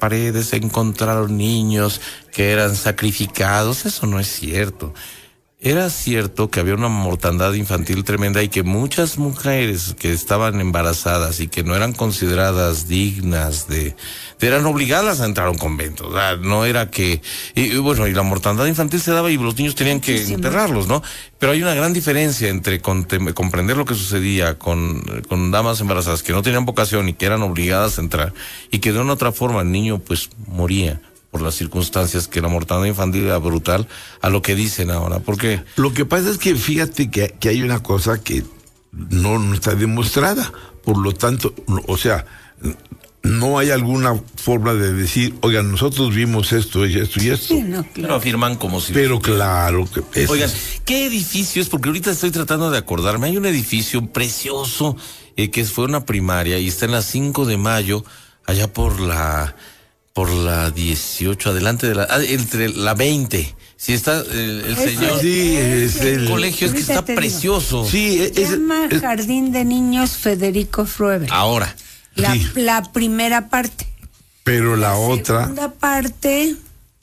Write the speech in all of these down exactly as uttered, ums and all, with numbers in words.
paredes se encontraron niños que eran sacrificados. Eso no es cierto. Era cierto que había una mortandad infantil tremenda y que muchas mujeres que estaban embarazadas y que no eran consideradas dignas de, de eran obligadas a entrar a un convento. O sea, no era que, y, y bueno, y la mortandad infantil se daba y los niños tenían que sí, enterrarlos, ¿no? Pero hay una gran diferencia entre contem- comprender lo que sucedía con, con damas embarazadas que no tenían vocación y que eran obligadas a entrar, y que de una u otra forma el niño pues moría por las circunstancias, que la mortandad infantil era brutal, a lo que dicen ahora. ¿Por qué? Lo que pasa es que fíjate que, que hay una cosa que no, no está demostrada, por lo tanto, no, o sea, no hay alguna forma de decir, oigan, nosotros vimos esto y esto y esto. Sí, no, claro. Pero afirman como si... Pero claro que... Es... Oigan, ¿qué edificio es? Porque ahorita estoy tratando de acordarme. Hay un edificio precioso eh, que fue una primaria y está en la cinco de mayo, allá por la... por la dieciocho, adelante de la, ah, entre la veinte. Si está el, el señor. Sí, es el, el colegio, es que está precioso. Sí, es, Se llama es, Jardín de Niños Federico Fruebel. Ahora. La, sí. la primera parte. Pero la, la otra. La segunda parte.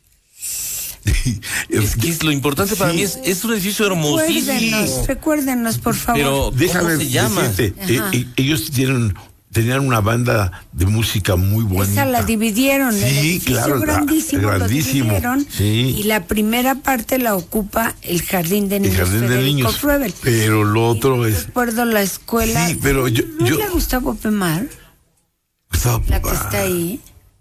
Es que es lo importante sí. para mí es, es un edificio hermosísimo. Recuérdenos, recuérdenos, por favor. Pero, ¿cómo déjame se llama? Decirte, eh, eh, ellos tienen, tenían una banda de música muy bonita. Esa la dividieron. Sí, el claro, grandísimo, grandísimo. Lo dividieron, sí. Y la primera parte la ocupa el Jardín de Niños. El Jardín de Niños. Fruebel. Pero lo otro y es. Recuerdo la escuela. Sí, pero yo. ¿No yo es la Gustavo Pemar? Gustavo La que Pemar. está ahí.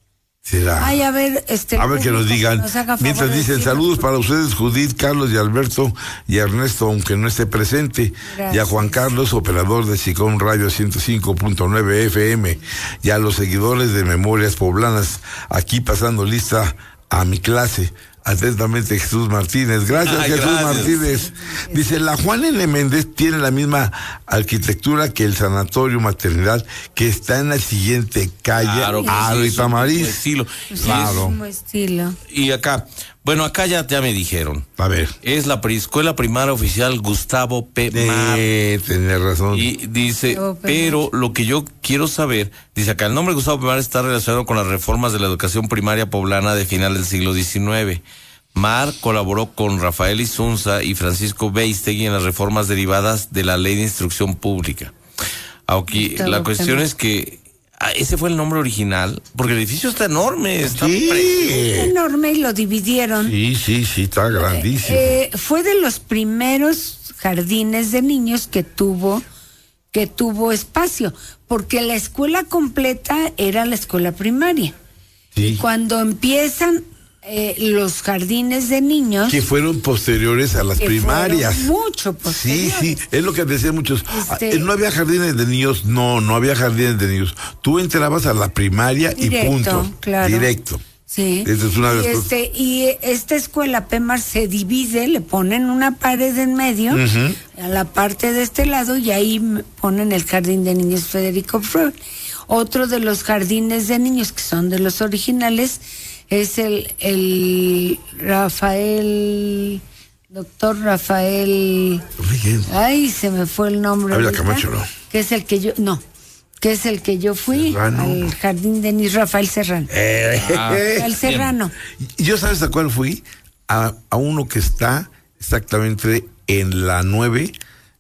Será. Ay, a ver, este. A ver que nos digan. Que nos Mientras dicen saludos para ustedes, Judith, Carlos y Alberto y Ernesto, aunque no esté presente. Gracias. Y a Juan Carlos, operador de Sicom Radio ciento cinco punto nueve F M. Y a los seguidores de Memorias Poblanas, aquí pasando lista a mi clase. Atentamente, Jesús Martínez. Gracias, Ay, Jesús gracias. Martínez. Dice, la Juan N. Méndez tiene la misma arquitectura que el Sanatorio Maternidad, que está en la siguiente calle, Claro, Aro y Tamariz. Estilo. Pues Claro. mismo estilo. Y acá, bueno, acá ya, ya me dijeron. A ver. Es la preescuela primaria oficial Gustavo Pemar. Eh, tenés razón. Y dice, Gustavo Pemar. pero lo que yo quiero saber, dice acá, el nombre Gustavo Pemar está relacionado con las reformas de la educación primaria poblana de final del siglo diecinueve. Mar colaboró con Rafael Isunza y Francisco Beistegui en las reformas derivadas de la Ley de Instrucción Pública. Aunque Gustavo la cuestión Pemar. es que ah, ese fue el nombre original, porque el edificio está enorme, está Sí. precioso. Enorme, y lo dividieron. Sí, sí, sí, está grandísimo. Eh, fue de los primeros jardines de niños que tuvo que tuvo espacio, porque la escuela completa era la escuela primaria. Sí. Cuando empiezan eh, los jardines de niños, Que fueron posteriores a las que primarias. fueron mucho Sí, posteriores. sí, es lo que decían muchos. Este- Ah, no había jardines de niños, no, no había jardines de niños. Tú entrabas a la primaria Directo, y punto. claro. Directo. Sí. Esa es una de y, las cosas. este, y esta escuela Pemar se divide, le ponen una pared en medio, Ujú. a la parte de este lado, y ahí m- ponen el Jardín de Niños Federico Fruebel. Otro de los jardines de niños que son de los originales es el, el Rafael, doctor Rafael, Oye, ay, se me fue el nombre. Ávila ahorita, Camacho, ¿no? Que es el que yo, no, que es el que yo fui Serrano. al Jardín de Niños, Rafael Serrano. Eh, Ah, Rafael Serrano. Y yo, ¿sabes a cuál fui? A, a uno que está exactamente en la nueve,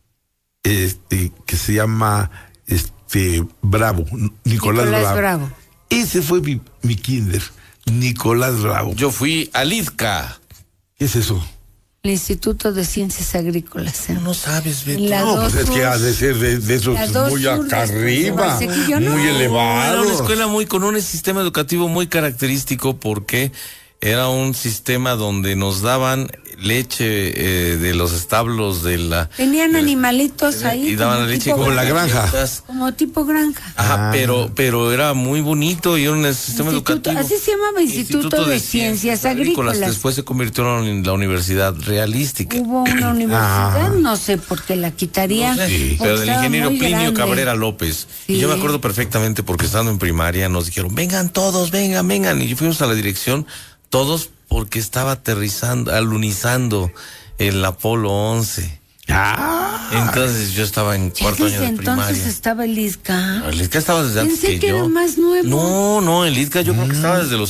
este, que se llama este Bravo, Nicolás, Nicolás Bravo. Bravo. Ese fue mi, mi kinder, Nicolás Bravo. Yo fui a Lidca. ¿Qué es eso? El Instituto de Ciencias Agrícolas. ¿eh? No sabes, Beto. La No, dos pues es que Sur, ha de ser de, de esos la dos muy Sur, acá después de arriba, Valsequillo, no. muy Era elevado. una escuela muy con un sistema educativo muy característico, porque era un sistema donde nos daban leche eh, de los establos de la... Tenían de- animalitos ahí. y daban como la leche tipo como la granja. galletas. Como tipo granja. Ajá, Ah. pero pero era muy bonito y era un sistema Instituto- educativo. así se llamaba, Instituto de Ciencias Agrícolas. Después se convirtió en la Universidad Realística. Hubo una universidad, Ah. no sé por qué la quitarían. No sé, Sí. pero porque del estaba ingeniero muy Plinio grande. Cabrera López. Y Sí. yo me acuerdo perfectamente porque estando en primaria nos dijeron, vengan todos, vengan, vengan. Y fuimos a la dirección, todos, porque estaba aterrizando, alunizando el Apolo once. Ah, Entonces yo estaba en Ya cuarto desde año de entonces primaria. estaba el I S C A. El Lidca estaba desde antes Pensé que, que yo. era más nuevo. No, no, el Lidca yo creo que estaba desde los